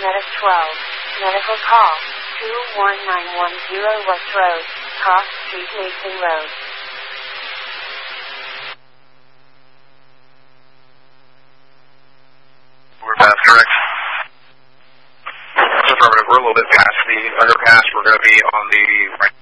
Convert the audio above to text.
Medic 12. Medical call. 21910 West Road, Cross Street, Mason Road. We're fast, correct? Affirmative. We're a little bit past the underpass. We're going to be on the right